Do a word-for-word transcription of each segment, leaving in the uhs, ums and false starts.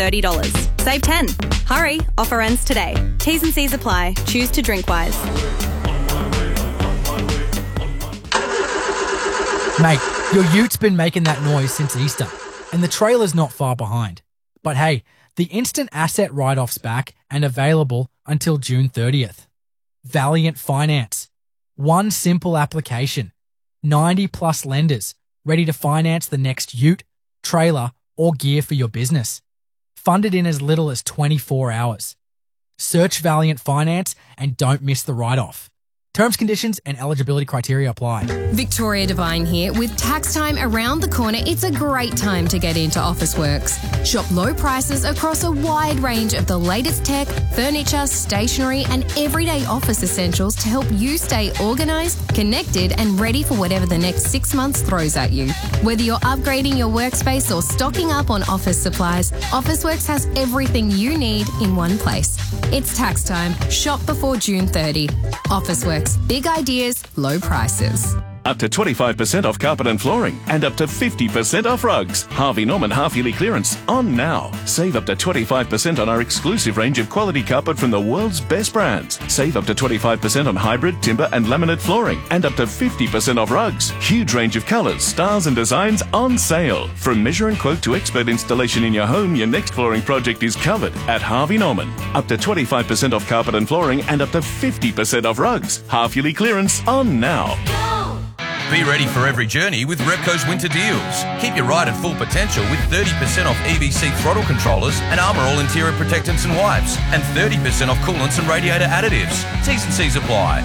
thirty dollars. Save ten. Hurry, offer ends today. T's and C's apply. Choose to drink wise. Mate, your ute been making that noise since Easter, and the trailer's not far behind. But hey, the instant asset write-off's back and available until June thirtieth. Valiant Finance. One simple application. ninety plus lenders ready to finance the next ute, trailer, or gear for your business. Funded in as little as twenty-four hours. Search Valiant Finance and don't miss the write-off. Terms, conditions and eligibility criteria apply. Victoria Devine here. With tax time around the corner, it's a great time to get into Officeworks. Shop low prices across a wide range of the latest tech, furniture, stationery and everyday office essentials to help you stay organised, connected and ready for whatever the next six months throws at you. Whether you're upgrading your workspace or stocking up on office supplies, Officeworks has everything you need in one place. It's tax time. Shop before June thirtieth. Officeworks. Big ideas, low prices. Up to twenty-five percent off carpet and flooring and up to fifty percent off rugs. Harvey Norman half-yearly clearance on now. Save up to twenty-five percent on our exclusive range of quality carpet from the world's best brands. Save up to twenty-five percent on hybrid, timber and laminate flooring and up to fifty percent off rugs. Huge range of colours, styles and designs on sale. From measure and quote to expert installation in your home, your next flooring project is covered at Harvey Norman. Up to twenty-five percent off carpet and flooring and up to fifty percent off rugs. Half-yearly clearance on now. Be ready for every journey with Repco's winter deals. Keep your ride at full potential with thirty percent off E V C throttle controllers and Armour All interior protectants and wipes, and thirty percent off coolants and radiator additives. T's and C's apply.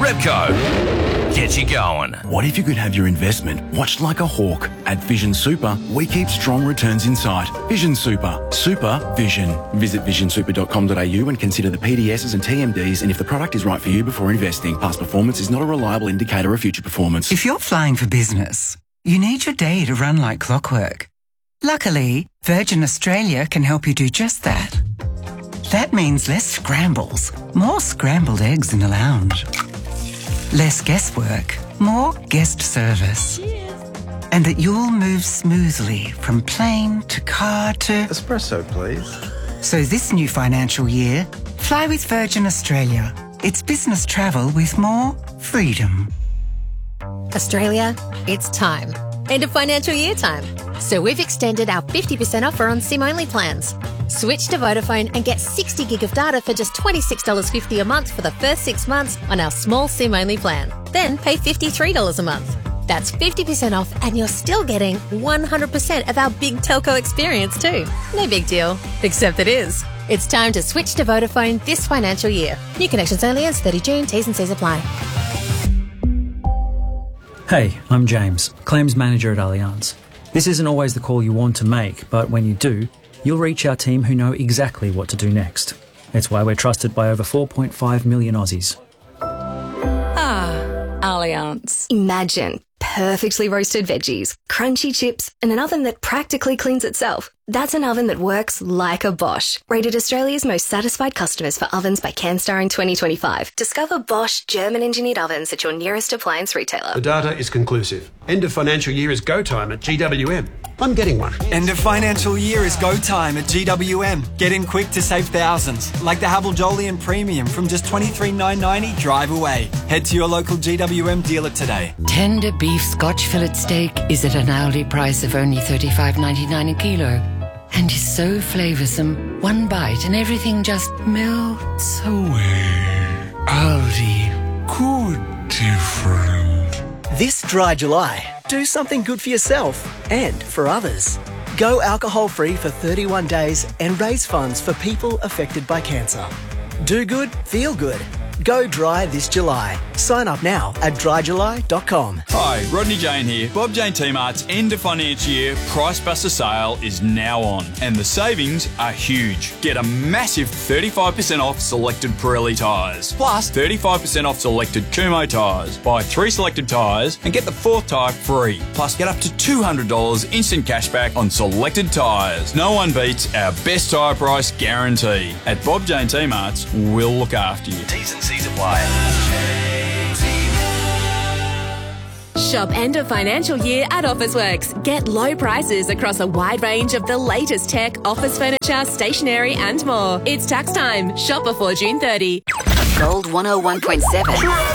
Repco, get you going. What if you could have your investment watched like a hawk? At Vision Super, we keep strong returns in sight. Vision Super. Super Vision. Visit vision super dot com dot a u and consider the P D Ss and T M Ds and if the product is right for you before investing. Past performance is not a reliable indicator of future performance. If you're flying for business, you need your day to run like clockwork. Luckily, Virgin Australia can help you do just that. That means less scrambles, more scrambled eggs in the lounge. Less guesswork, more guest service. Cheers. And that you'll move smoothly from plane to car to... Espresso, please. So this new financial year, fly with Virgin Australia. It's business travel with more freedom. Australia, it's time. End of financial year time. So we've extended our fifty percent offer on SIM-only plans. Switch to Vodafone and get sixty gig of data for just twenty-six dollars fifty a month for the first six months on our small SIM-only plan. Then pay fifty-three dollars a month. That's fifty percent off and you're still getting one hundred percent of our big telco experience too. No big deal, except it is. It's time to switch to Vodafone this financial year. New connections only ends thirtieth of June. T's and C's apply. Hey, I'm James, Claims Manager at Allianz. This isn't always the call you want to make, but when you do, you'll reach our team who know exactly what to do next. It's why we're trusted by over four point five million Aussies. Ah, Allianz. Imagine perfectly roasted veggies, crunchy chips, and an oven that practically cleans itself. That's an oven that works like a Bosch. Rated Australia's most satisfied customers for ovens by CanStar in twenty twenty-five. Discover Bosch German-engineered ovens at your nearest appliance retailer. The data is conclusive. End of financial year is go time at G W M. I'm getting one. End of financial year is go time at G W M. Get in quick to save thousands, like the Havel Jolyon Premium from just twenty-three thousand nine hundred ninety drive away. Head to your local G W M dealer today. Tender beef Scotch fillet steak is at an hourly price of only thirty-five ninety-nine a kilo. And is so flavoursome, one bite and everything just melts away. Aldi, good different. This dry July, do something good for yourself and for others. Go alcohol-free for thirty-one days and raise funds for people affected by cancer. Do good, feel good. Go dry this July. Sign up now at dry july dot com. Hi, Rodney Jane here. Bob Jane T-Mart's end of financial year Price Buster sale is now on and the savings are huge. Get a massive thirty-five percent off selected Pirelli tyres, plus thirty-five percent off selected Kumho tyres. Buy three selected tyres and get the fourth tyre free, plus get up to two hundred dollars instant cashback on selected tyres. No one beats our best tyre price guarantee. At Bob Jane T-Mart's, we'll look after you. T's and C's apply. Shop end of financial year at Officeworks. Get low prices across a wide range of the latest tech, office furniture, stationery and more. It's tax time. Shop before June thirtieth. Gold one oh one point seven.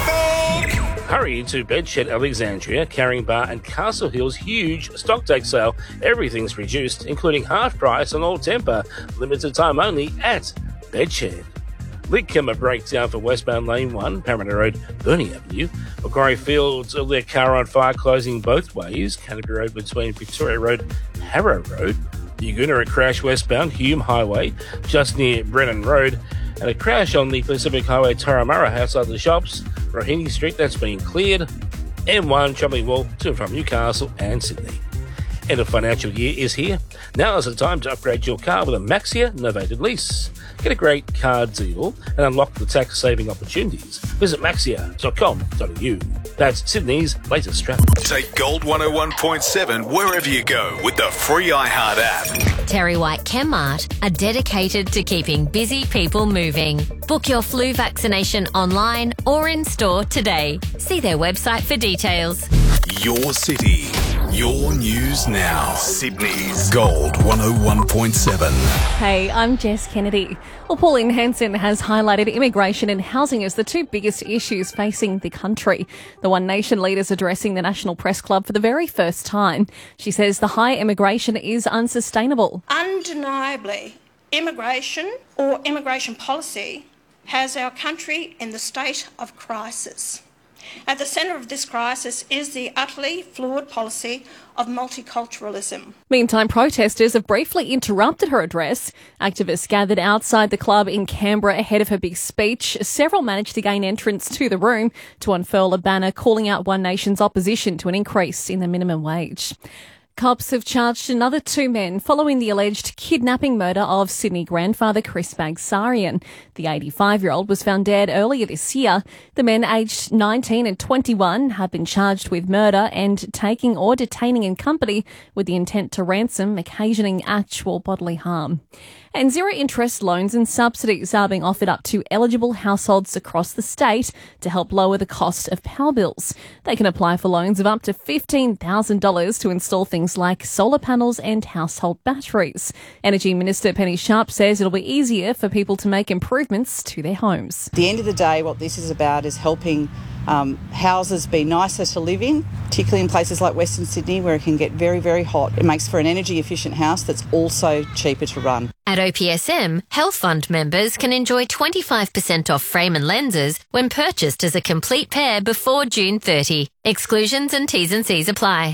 Hurry into Bedshed Alexandria, Caringbah and Castle Hill's huge stocktake sale. Everything's reduced, including half price on all Tempur. Limited time only at Bedshed. Lidcombe breakdown for westbound lane one, Parramatta Road, Burnie Avenue. Macquarie Fields, their car on fire closing both ways. Canterbury Road between Victoria Road, Harrow Road. Yaguna, a crash westbound Hume Highway, just near Brennan Road. And a crash on the Pacific Highway, Turramurra, outside the shops. Rohini Street, that's been cleared. M one, Shopping Mall, to and from Newcastle and Sydney. End of financial year is here. Now is the time to upgrade your car with a Maxia novated lease. Get a great car deal and unlock the tax-saving opportunities. Visit maxia dot com dot a u. That's Sydney's latest traffic. Take Gold one oh one point seven wherever you go with the free iHeart app. Terry White Chemmart are dedicated to keeping busy people moving. Book your flu vaccination online or in store today. See their website for details. Your city, your news now. Sydney's Gold one oh one point seven. Hey, I'm Jess Kennedy. Well, Pauline Hanson has highlighted immigration and housing as the two biggest issues facing the country. The One Nation leaders addressing the National Press Club for the very first time. She says the high immigration is unsustainable. Undeniably, immigration or immigration policy has our country in the state of crisis. At the centre of this crisis is the utterly flawed policy of multiculturalism. Meantime, protesters have briefly interrupted her address. Activists gathered outside the club in Canberra ahead of her big speech. Several managed to gain entrance to the room to unfurl a banner calling out One Nation's opposition to an increase in the minimum wage. Cops have charged another two men following the alleged kidnapping murder of Sydney grandfather Chris Bagsarian. The eighty-five-year-old was found dead earlier this year. The men aged nineteen and twenty-one have been charged with murder and taking or detaining in company with the intent to ransom, occasioning actual bodily harm. And zero-interest loans and subsidies are being offered up to eligible households across the state to help lower the cost of power bills. They can apply for loans of up to fifteen thousand dollars to install things like solar panels and household batteries. Energy Minister Penny Sharp says it'll be easier for people to make improvements to their homes. At the end of the day, what this is about is helping Um, houses be nicer to live in, particularly in places like Western Sydney where it can get very, very hot. It makes for an energy efficient house that's also cheaper to run. At O P S M, Health Fund members can enjoy twenty-five percent off frame and lenses when purchased as a complete pair before June thirtieth. Exclusions and T's and C's apply.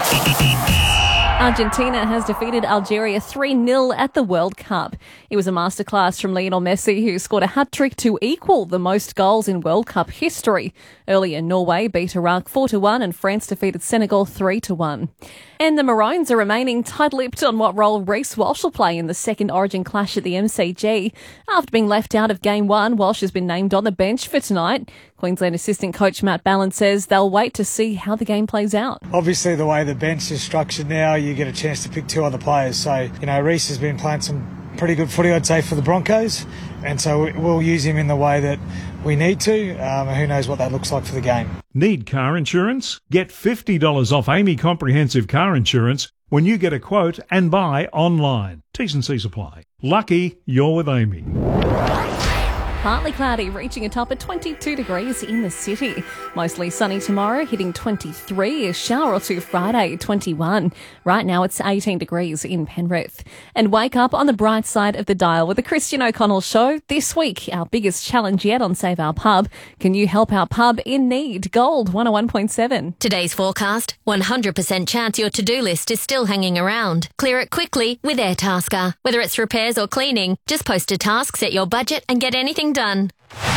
Argentina has defeated Algeria three nil at the World Cup. It was a masterclass from Lionel Messi, who scored a hat-trick to equal the most goals in World Cup history. Earlier, Norway beat Iraq four to one and France defeated Senegal three to one. And the Maroons are remaining tight-lipped on what role Reece Walsh will play in the second Origin clash at the M C G. After being left out of Game one, Walsh has been named on the bench for tonight. Queensland assistant coach Matt Ballin says they'll wait to see how the game plays out. Obviously, the way the bench is structured now, you get a chance to pick two other players. So, you know, Reece has been playing some pretty good footy, I'd say, for the Broncos. And so we'll use him in the way that we need to. Um, who knows what that looks like for the game. Need car insurance? Get fifty dollars off Amy Comprehensive Car Insurance when you get a quote and buy online. T's and C's apply. Lucky you're with Amy. Partly cloudy, reaching a top at twenty-two degrees in the city. Mostly sunny tomorrow, hitting twenty-three. A shower or two Friday, twenty-one. Right now it's eighteen degrees in Penrith. And wake up on the bright side of the dial with the Christian O'Connell Show. This week, our biggest challenge yet on Save Our Pub. Can you help our pub in need? Gold one oh one point seven. Today's forecast, one hundred percent chance your to-do list is still hanging around. Clear it quickly with AirTasker. Whether it's repairs or cleaning, just post a task, set your budget and get anything done.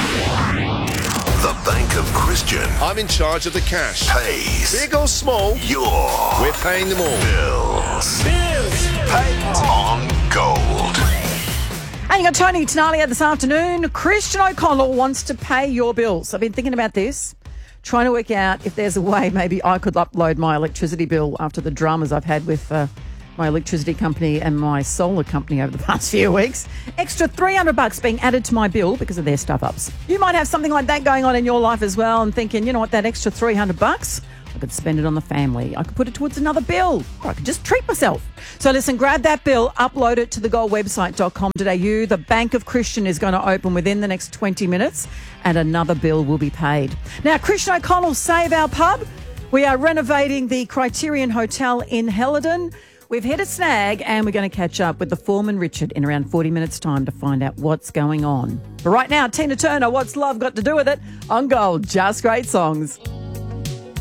The Bank of Christian. I'm in charge of the cash. Pays. Big or small. Your. We're paying them all. Bills. Bills. Paid. On Gold. And you got Tony Tenalia this afternoon. Christian O'Connell wants to pay your bills. I've been thinking about this, trying to work out if there's a way maybe I could upload my electricity bill after the dramas I've had with uh, my electricity company and my solar company over the past few weeks. Extra three hundred bucks being added to my bill because of their stuff-ups. You might have something like that going on in your life as well and thinking, you know what, that extra three hundred bucks, I could spend it on the family. I could put it towards another bill. Or I could just treat myself. So listen, grab that bill, upload it to the gold website dot com dot a u. The Bank of Christian is going to open within the next twenty minutes and another bill will be paid. Now, Christian O'Connell, Save Our Pub. We are renovating the Criterion Hotel in Helidon. We've hit a snag and we're going to catch up with the foreman Richard in around forty minutes' time to find out what's going on. But right now, Tina Turner, What's Love Got to Do with It? On Gold, Just Great Songs.